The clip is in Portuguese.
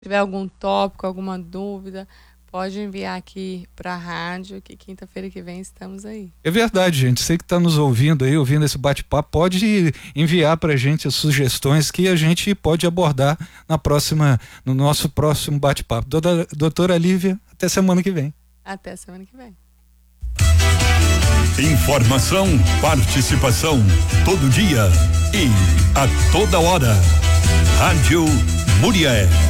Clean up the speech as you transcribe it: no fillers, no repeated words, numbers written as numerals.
tiver algum tópico, alguma dúvida, pode enviar aqui para a rádio, que quinta-feira que vem estamos aí. É verdade, gente. Você que está nos ouvindo aí, ouvindo esse bate-papo, pode enviar para a gente as sugestões que a gente pode abordar no nosso próximo bate-papo. Doutora Lívia, até semana que vem. Até semana que vem. Informação, participação, todo dia e a toda hora. Rádio Muriel.